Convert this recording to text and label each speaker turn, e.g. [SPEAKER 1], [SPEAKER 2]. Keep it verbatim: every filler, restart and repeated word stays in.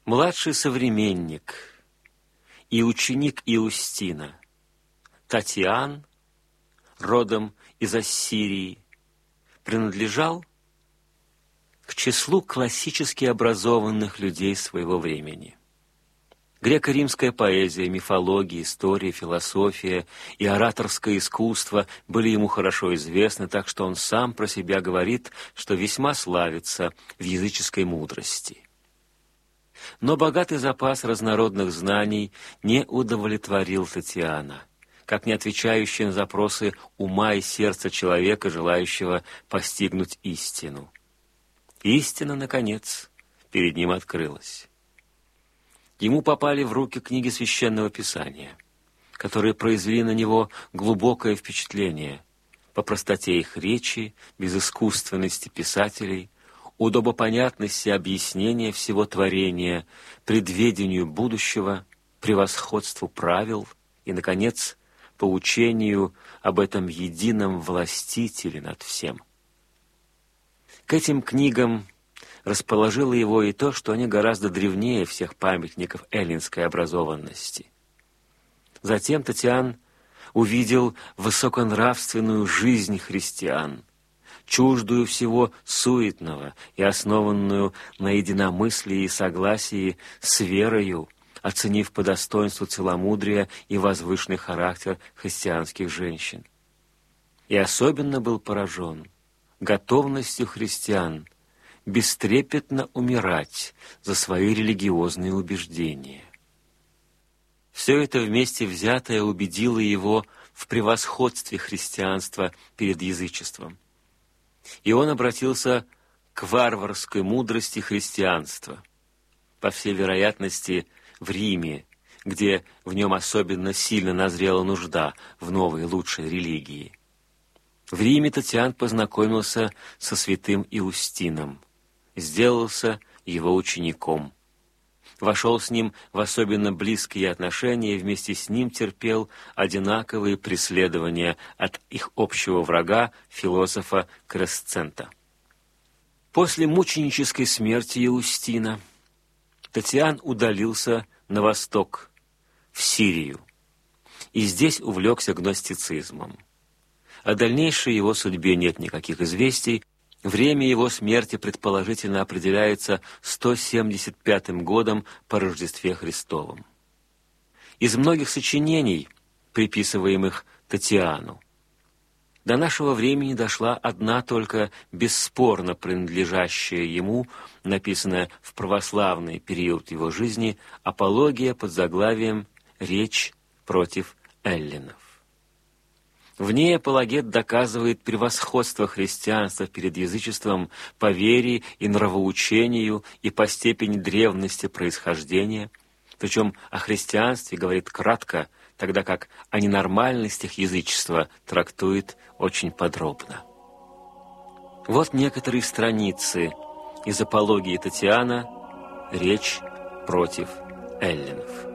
[SPEAKER 1] Младший современник и ученик Иустина, Татиан, родом из Ассирии, принадлежал к числу классически образованных людей своего времени. Греко-римская поэзия, мифология, история, философия и ораторское искусство были ему хорошо известны, так что он сам про себя говорит, что весьма славится в языческой мудрости. Но богатый запас разнородных знаний не удовлетворил Татиана, как не отвечающий на запросы ума и сердца человека, желающего постигнуть истину. Истина, наконец, перед ним открылась. Ему попали в руки книги Священного Писания, которые произвели на него глубокое впечатление по простоте их речи, безыскусственности писателей, удобопонятности объяснения всего творения, предведению будущего, превосходству правил и, наконец, поучению об этом едином властителе над всем. К этим книгам расположило его и то, что они гораздо древнее всех памятников эллинской образованности. Затем Татиан увидел высоконравственную жизнь христиан, чуждую всего суетного и основанную на единомыслии и согласии с верою, оценив по достоинству целомудрия и возвышенный характер христианских женщин. И особенно был поражен готовностью христиан бестрепетно умирать за свои религиозные убеждения. Все это вместе взятое убедило его в превосходстве христианства перед язычеством. И он обратился к варварской мудрости христианства, по всей вероятности, в Риме, где в нем особенно сильно назрела нужда в новой лучшей религии. В Риме Татиан познакомился со святым Иустином, сделался его учеником, вошел с ним в особенно близкие отношения и вместе с ним терпел одинаковые преследования от их общего врага, философа Кресцента. После мученической смерти Иустина Татиан удалился на восток, в Сирию, и здесь увлекся гностицизмом. О дальнейшей его судьбе нет никаких известий. Время его смерти предположительно определяется сто семьдесят пятым годом по Рождестве Христовом. Из многих сочинений, приписываемых Татиану, до нашего времени дошла одна только бесспорно принадлежащая ему, написанная в православный период его жизни, апология под заглавием «Речь против эллинов». В ней апологет доказывает превосходство христианства перед язычеством по вере и нравоучению и по степени древности происхождения, причем о христианстве говорит кратко, тогда как о ненормальностях язычества трактует очень подробно. Вот некоторые страницы из апологии Татиана «Речь против эллинов».